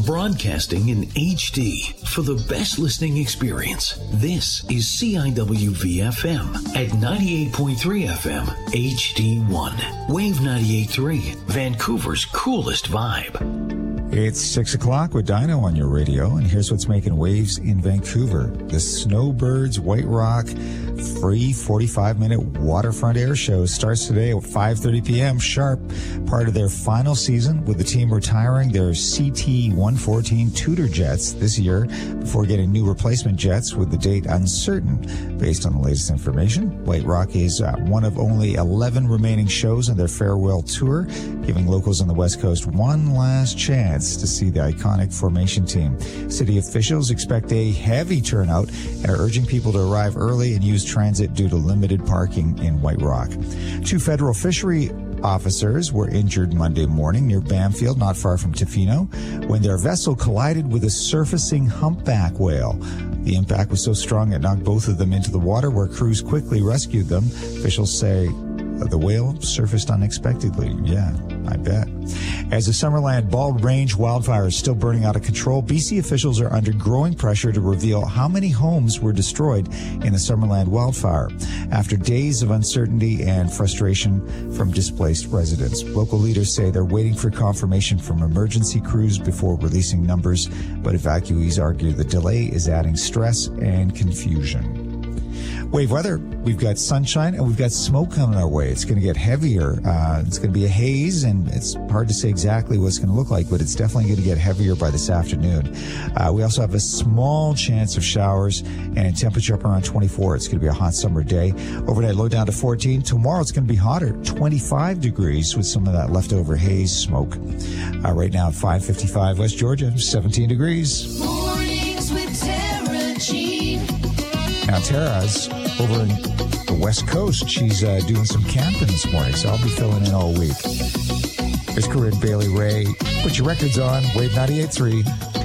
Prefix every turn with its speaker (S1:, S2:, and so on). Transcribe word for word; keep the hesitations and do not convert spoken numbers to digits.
S1: Broadcasting in H D for the best listening experience. This is C I W V F M at ninety-eight point three F M H D one. Wave ninety-eight point three, Vancouver's coolest vibe.
S2: It's six o'clock with Dino on your radio, and here's what's making waves in Vancouver. The Snowbirds White Rock free forty-five minute waterfront air show starts today at five thirty p.m. sharp, part of their final season, with the team retiring their C T one fourteen Tudor jets this year before getting new replacement jets, with the date uncertain. Based on the latest information, White Rock is uh, one of only eleven remaining shows on their farewell tour, giving locals on the West Coast one last chance to see the iconic formation team. City officials expect a heavy turnout and are urging people to arrive early and use transit due to limited parking in White Rock. Two federal fishery officers were injured Monday morning near Bamfield, not far from Tofino, when their vessel collided with a surfacing humpback whale. The impact was so strong it knocked both of them into the water, where crews quickly rescued them. Officials say the whale surfaced unexpectedly. Yeah, I bet. As the Summerland Bald Range wildfire is still burning out of control, B C officials are under growing pressure to reveal how many homes were destroyed in the Summerland wildfire after days of uncertainty and frustration from displaced residents. Local leaders say they're waiting for confirmation from emergency crews before releasing numbers, but evacuees argue the delay is adding stress and confusion. Wave weather, we've got sunshine and we've got smoke coming our way. It's going to get heavier. Uh, it's going to be a haze, and it's hard to say exactly what it's going to look like, but it's definitely going to get heavier by this afternoon. Uh, we also have a small chance of showers and a temperature up around twenty-four. It's going to be a hot summer day. Overnight low down to fourteen. Tomorrow it's going to be hotter, twenty-five degrees with some of that leftover haze smoke. Uh, right now at five fifty-five West Georgia, seventeen degrees.
S3: Mornings with Tara G.
S2: Now Tara's over in the West Coast. She's uh, doing some camping this morning, so I'll be filling in all week. There's Corinne Bailey Ray. Put your records on. Wave ninety-eight point three.